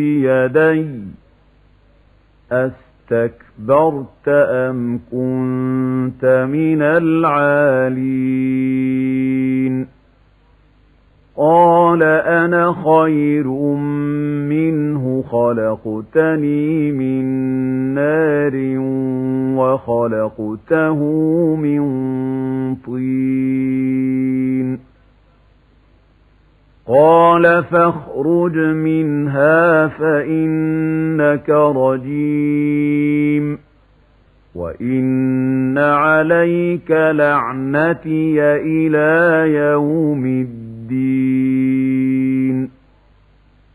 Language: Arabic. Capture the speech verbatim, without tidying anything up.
يدي أستكبرت أم كنت من العالين قال أنا خير منه خلقتني من نار وخلقته من طين قال فاخرج منها فإنك رجيم وإن عليك لعنتي إلى يوم الدين